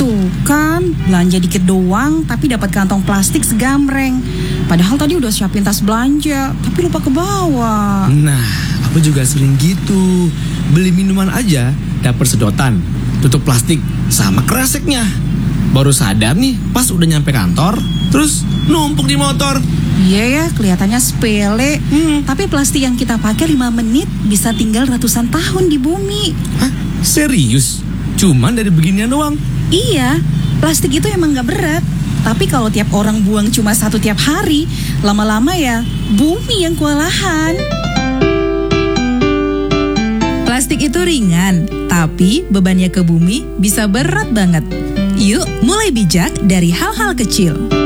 Tuh kan, belanja dikit doang tapi dapat kantong plastik segambreng. Padahal tadi udah siapin tas belanja, tapi lupa ke bawah. Nah, aku juga sering gitu. Beli minuman aja dapat sedotan, tutup plastik sama kreseknya. Baru sadar nih pas udah nyampe kantor, terus numpuk di motor. Iya ya, kelihatannya sepele. Tapi plastik yang kita pakai 5 menit bisa tinggal ratusan tahun di bumi. Hah? Serius? Cuman dari beginian doang? Iya, plastik itu emang gak berat. Tapi kalau tiap orang buang cuma 1 tiap hari, lama-lama ya bumi yang kewalahan. Plastik itu ringan, tapi bebannya ke bumi bisa berat banget. Yuk, mulai bijak dari hal-hal kecil.